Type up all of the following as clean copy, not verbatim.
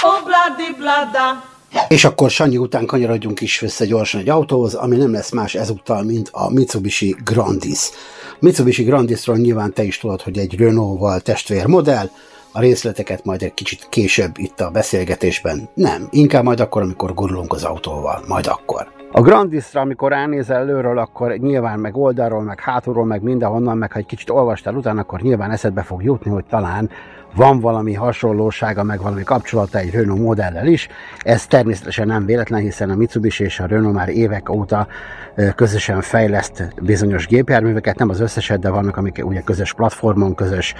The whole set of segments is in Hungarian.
És akkor Sanyi után kanyarodjunk is vissza gyorsan egy autóhoz, ami nem lesz más ezúttal, mint a Mitsubishi Grandis. Mitsubishi Grandisról nyilván te is tudod, hogy egy Renault-val testvérmodell, a részleteket majd egy kicsit később itt a beszélgetésben. Nem, inkább majd akkor, amikor gurulunk az autóval, majd akkor. A Grandisra, amikor ránézel előről, akkor nyilván meg oldalról, meg hátulról, meg mindenhonnan, meg ha egy kicsit olvastál utána, akkor nyilván eszedbe fog jutni, hogy talán van valami hasonlósága, meg valami kapcsolata egy Renault modellel is. Ez természetesen nem véletlen, hiszen a Mitsubishi és a Renault már évek óta közösen fejleszt bizonyos gépjárműveket, nem az összeset, de vannak, amik ugye közös platformon, közös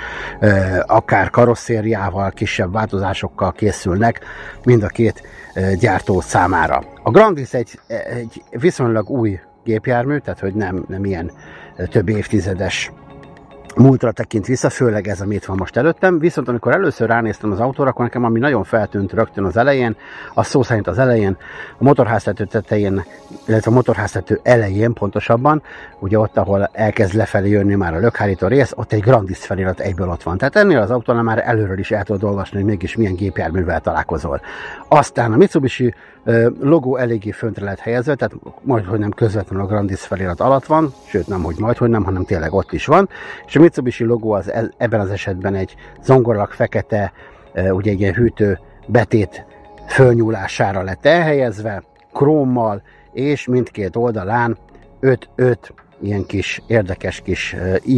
akár karosszériával, kisebb változásokkal készülnek mind a két gyártó számára. A Grandis egy viszonylag új gépjármű, tehát hogy nem ilyen több évtizedes múltra tekint vissza, főleg ez, ami itt van most előttem, viszont amikor először ránéztem az autóra, akkor nekem ami nagyon feltűnt rögtön az elején, az szó szerint az elején, a motorháztető tetején, illetve a motorháztető elején pontosabban, ugye ott, ahol elkezd lefelé jönni már a lökhárító rész, ott egy Grandis felirat egyből ott van. Tehát ennél az autónál már előről is el tudod olvasni, hogy mégis milyen gépjárművel találkozol. Aztán a Mitsubishi logó eléggé föntre lett helyezve, tehát majdhogy nem közvetlenül a Grandis felirat alatt van, sőt nem, hogy majdhogy nem, hanem tényleg ott is van, és a Mitsubishi logó az ebben az esetben egy zongorak fekete, ugye egy ilyen hűtő betét fölnyúlására lett elhelyezve, krómmal, és mindkét oldalán 5-5 ilyen kis érdekes kis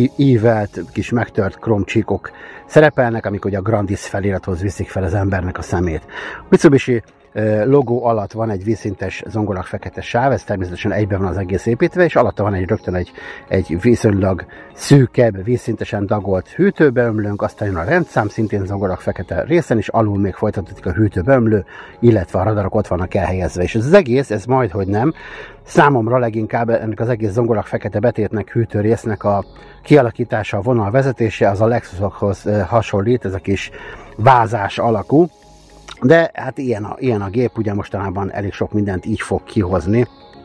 ívelt, kis megtört krómcsíkok szerepelnek, amik ugye a Grandis felirathoz viszik fel az embernek a szemét. A Mitsubishi logó alatt van egy vízszintes zongorak fekete sáv, ez természetesen egyben van az egész építve, és alatta van rögtön egy viszonylag szűkebb, vízszintesen dagolt hűtőbeömlőnk, aztán jön a rendszám, szintén zongorak fekete részen, és alul még folytatódik a hűtőbeömlő, illetve a radarok ott vannak elhelyezve. És ez az egész, ez majdhogy nem, számomra leginkább ennek az egész zongorak fekete betétnek, hűtőrésznek a kialakítása, a vonalvezetése, az a Lexusokhoz hasonlít, ez a kis vázás alakú. De hát ilyen a gép, ugye mostanában elég sok mindent így fog kihozni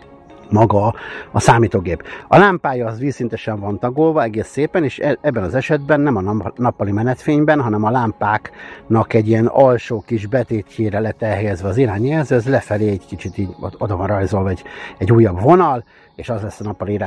maga a számítógép. A lámpája az vízszintesen van tagolva egész szépen, és ebben az esetben nem a nappali menetfényben, hanem a lámpáknak egy ilyen alsó kis betétjére lett elhelyezve az irányjelző, ez lefelé egy kicsit így oda van rajzolva egy újabb vonal, és az lesz a nappali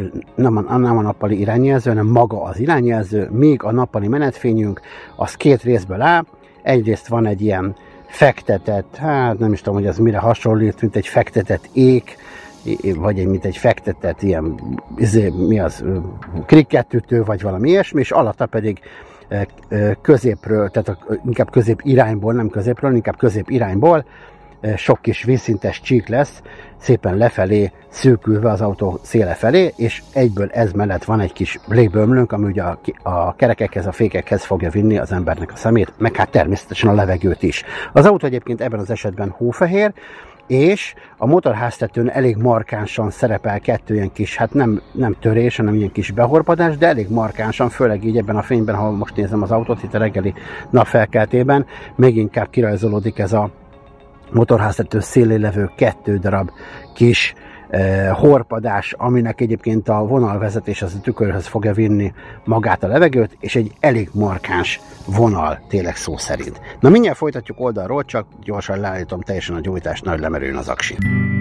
nem a nappali irányjelző, hanem maga az irányjelző, míg a nappali menetfényünk az két részből áll. Egyrészt van egy ilyen fektetett, hát nem is tudom, hogy az mire hasonlít, mint egy fektetett ék, vagy mint egy fektetett ilyen, mi az, kriketütő, vagy valami ilyesmi, és alatta pedig középről, tehát inkább közép irányból, nem középről, inkább közép irányból sok kis vízszintes csík lesz, szépen lefelé szűkülve az autó széle felé, és egyből ez mellett van egy kis légbömlőnk, ami ugye a kerekekhez, a fékekhez fogja vinni az embernek a szemét, meg hát természetesen a levegőt is. Az autó egyébként ebben az esetben hófehér, és a motorháztetőn elég markánsan szerepel kettő ilyen kis, hát nem törés, hanem ilyen kis behorpadás, de elég markánsan, főleg így ebben a fényben, ha most nézem az autót itt a reggeli napfelkeltében, még inkább kirajzolódik ez a motorháztető szélén levő 2 darab kis horpadás, aminek egyébként a vonalvezetés az a tükörhöz fogja vinni magát a levegőt, és egy elég markáns vonal, tényleg szó szerint. Na mindjárt folytatjuk oldalról, csak gyorsan leállítom teljesen a gyújtást, nagy lemerüljön az aksi.